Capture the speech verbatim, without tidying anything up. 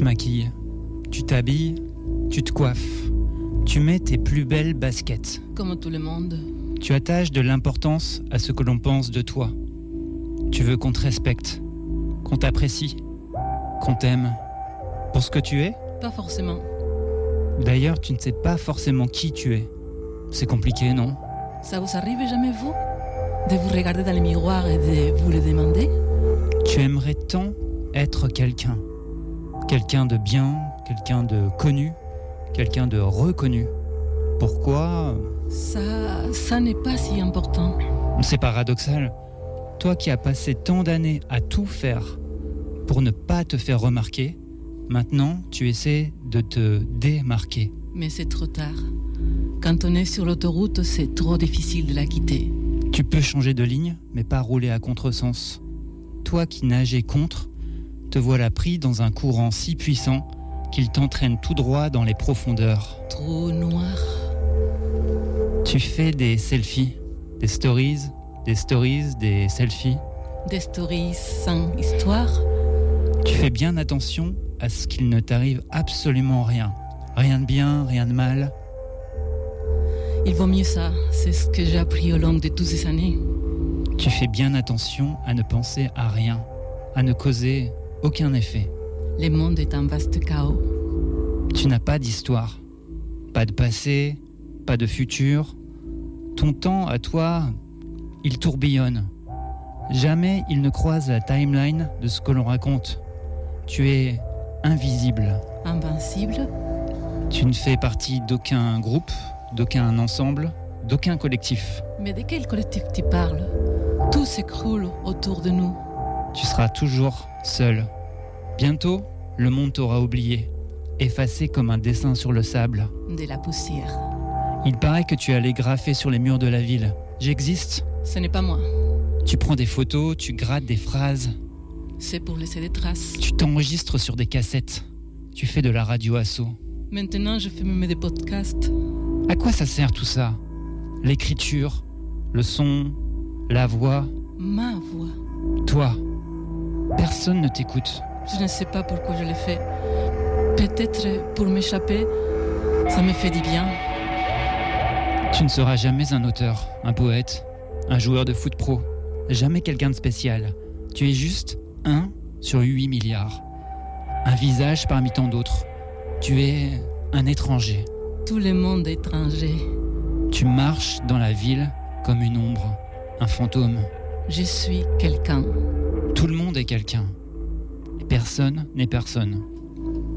te maquilles, tu t'habilles, tu te coiffes, tu mets tes plus belles baskets. Comme tout le monde. Tu attaches de l'importance à ce que l'on pense de toi. Tu veux qu'on te respecte, qu'on t'apprécie, qu'on t'aime. Pour ce que tu es ? Pas forcément. D'ailleurs, tu ne sais pas forcément qui tu es. C'est compliqué, non ? Ça vous arrive jamais, vous, de vous regarder dans le miroir et de vous le demander ? Tu aimerais tant être quelqu'un. Quelqu'un de bien, quelqu'un de connu, quelqu'un de reconnu. Pourquoi ? Ça, ça n'est pas si important. C'est paradoxal. Toi qui as passé tant d'années à tout faire pour ne pas te faire remarquer, maintenant tu essaies de te démarquer. Mais c'est trop tard. Quand on est sur l'autoroute, c'est trop difficile de la quitter. Tu peux changer de ligne, mais pas rouler à contresens. Toi qui nageais contre, te voilà pris dans un courant si puissant qu'il t'entraîne tout droit dans les profondeurs. Trop noir. Tu fais des selfies, des stories, des stories, des selfies. Des stories sans histoire. Tu fais bien attention à ce qu'il ne t'arrive absolument rien. Rien de bien, rien de mal. Il vaut mieux ça, c'est ce que j'ai appris au long de toutes ces années. Tu fais bien attention à ne penser à rien, à ne causer aucun effet. Le monde est un vaste chaos. Tu n'as pas d'histoire, pas de passé, pas de futur. Ton temps à toi, il tourbillonne. Jamais il ne croise la timeline de ce que l'on raconte. Tu es invisible. Invincible ? Tu ne fais partie d'aucun groupe, d'aucun ensemble, d'aucun collectif. Mais de quel collectif tu parles ? Tout s'écroule autour de nous. Tu seras toujours seul. Bientôt, le monde t'aura oublié, effacé comme un dessin sur le sable. De la poussière. Il paraît que tu allais graffer sur les murs de la ville. J'existe ? Ce n'est pas moi. Tu prends des photos, tu grattes des phrases. C'est pour laisser des traces. Tu t'enregistres sur des cassettes. Tu fais de la radio assaut. Maintenant, je fais même des podcasts. À quoi ça sert tout ça ? L'écriture, le son, la voix. Ma voix. Toi. Personne ne t'écoute. Je ne sais pas pourquoi je le fais. Peut-être pour m'échapper, ça me fait du bien. Tu ne seras jamais un auteur, un poète, un joueur de foot pro. Jamais quelqu'un de spécial. Tu es juste un sur huit milliards. Un visage parmi tant d'autres. Tu es un étranger. Tout le monde est étranger. Tu marches dans la ville comme une ombre, un fantôme. Je suis quelqu'un. Tout le monde est quelqu'un. Et personne n'est personne.